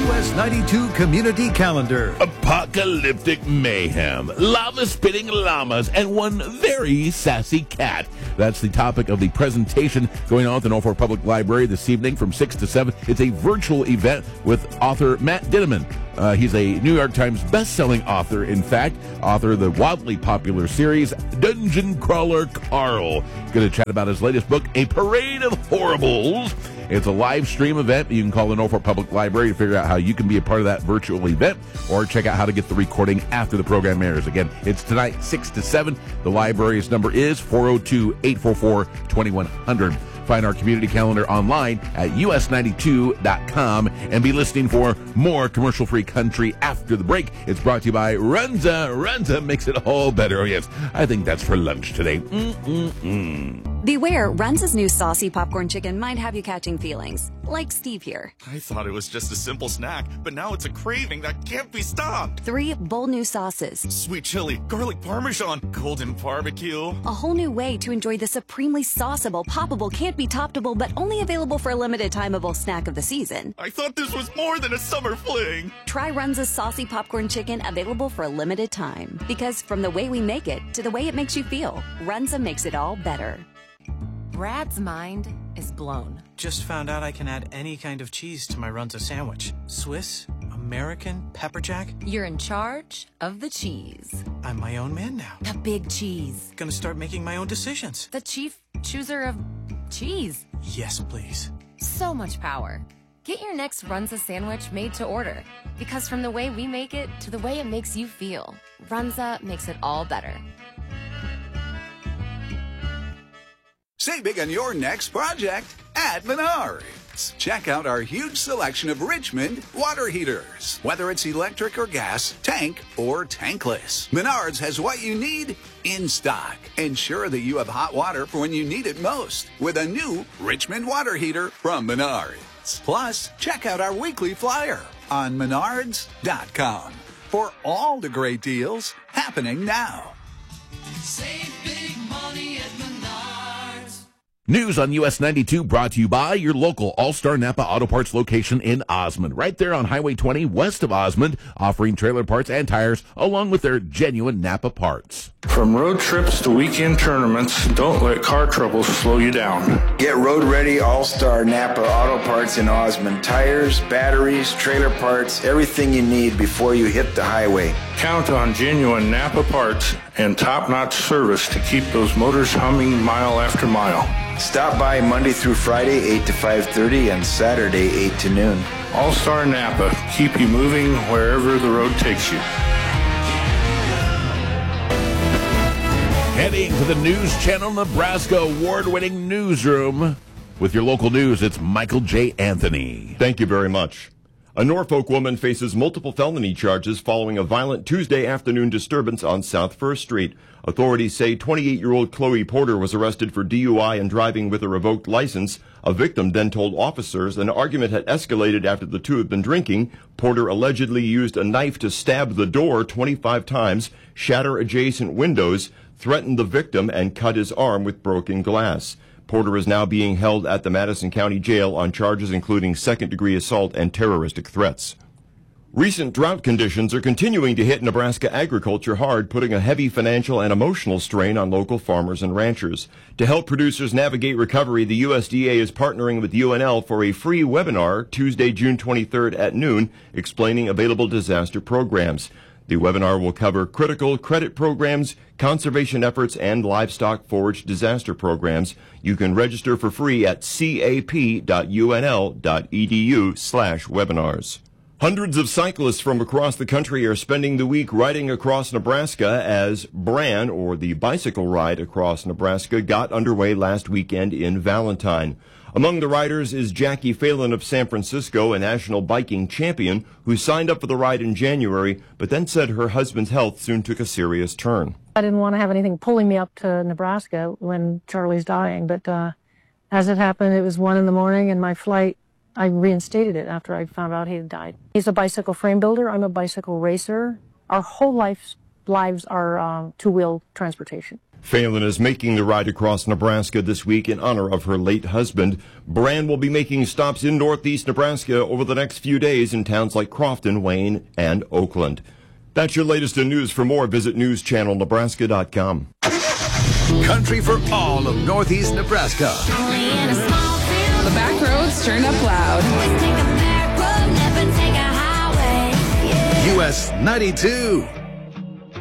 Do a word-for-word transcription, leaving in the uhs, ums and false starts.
S ninety-two Community Calendar. Apocalyptic mayhem, lava-spitting llamas, and one very sassy cat. That's the topic of the presentation going on at the Norfolk Public Library this evening from six to seven. It's a virtual event with author Matt Dinneman. Uh, he's a New York Times best-selling author, in fact, author of the wildly popular series Dungeon Crawler Carl. Going to chat about his latest book, A Parade of Horribles. It's a live stream event. You can call the Norfolk Public Library to figure out how you can be a part of that virtual event, or check out how to get the recording after the program airs. Again, it's tonight, six to seven. The library's number is four oh two, eight four four, two one zero zero. Find our community calendar online at U S ninety-two dot com and be listening for more commercial-free country after the break. It's brought to you by Runza. Runza makes it all better. Oh, yes, I think that's for lunch today. Mm-mm-mm. Beware, Runza's new saucy popcorn chicken might have you catching feelings, like Steve here. I thought it was just a simple snack, but now it's a craving that can't be stopped. Three bold new sauces. Sweet chili, garlic parmesan, golden barbecue. A whole new way to enjoy the supremely sauceable, poppable, can't be toppable, but only available for a limited timeable snack of the season. I thought this was more than a summer fling. Try Runza's saucy popcorn chicken, available for a limited time. Because from the way we make it to the way it makes you feel, Runza makes it all better. Brad's mind is blown. Just found out I can add any kind of cheese to my Runza sandwich. Swiss, American, pepper jack. You're in charge of the cheese. I'm my own man now. The big cheese. Gonna start making my own decisions. The chief chooser of cheese. Yes, please. So much power. Get your next Runza sandwich made to order. Because from the way we make it to the way it makes you feel, Runza makes it all better. Save big on your next project at Menards. Check out our huge selection of Richmond water heaters. Whether it's electric or gas, tank or tankless, Menards has what you need in stock. Ensure that you have hot water for when you need it most with a new Richmond water heater from Menards. Plus, check out our weekly flyer on menards dot com for all the great deals happening now. Save big money at Menards. News on U S ninety-two brought to you by your local All-Star Napa Auto Parts location in Osmond. Right there on Highway twenty west of Osmond, offering trailer parts and tires along with their genuine Napa parts. From road trips to weekend tournaments, don't let car troubles slow you down. Get road-ready All-Star Napa Auto Parts in Osmond. Tires, batteries, trailer parts, everything you need before you hit the highway. Count on genuine Napa parts and top-notch service to keep those motors humming mile after mile. Stop by Monday through Friday, eight to five thirty, and Saturday, eight to noon. All-Star Napa, keep you moving wherever the road takes you. Heading to the News Channel Nebraska award-winning newsroom. With your local news, it's Michael J. Anthony. Thank you very much. A Norfolk woman faces multiple felony charges following a violent Tuesday afternoon disturbance on South First Street. Authorities say twenty-eight-year-old Chloe Porter was arrested for D U I and driving with a revoked license. A victim then told officers an argument had escalated after the two had been drinking. Porter allegedly used a knife to stab the door twenty-five times, shatter adjacent windows, threatened the victim, and cut his arm with broken glass. Porter is now being held at the Madison County Jail on charges including second-degree assault and terroristic threats. Recent drought conditions are continuing to hit Nebraska agriculture hard, putting a heavy financial and emotional strain on local farmers and ranchers. To help producers navigate recovery, the U S D A is partnering with U N L for a free webinar Tuesday, June twenty-third at noon, explaining available disaster programs. The webinar will cover critical credit programs, conservation efforts, and livestock forage disaster programs. You can register for free at cap.unl.edu slash webinars. Hundreds of cyclists from across the country are spending the week riding across Nebraska as Bran, or the Bicycle Ride Across Nebraska, got underway last weekend in Valentine. Among the riders is Jackie Phelan of San Francisco, a national biking champion, who signed up for the ride in January, but then said her husband's health soon took a serious turn. I didn't want to have anything pulling me up to Nebraska when Charlie's dying, but uh, as it happened, it was one in the morning, and my flight, I reinstated it after I found out he had died. He's a bicycle frame builder. I'm a bicycle racer. Our whole life, lives are um, two-wheel transportation. Phelan is making the ride across Nebraska this week in honor of her late husband. Brand will be making stops in northeast Nebraska over the next few days in towns like Crofton, Wayne, and Oakland. That's your latest in news. For more, visit news channel nebraska dot com. Country for all of northeast Nebraska. The back roads turn up loud. U S ninety-two.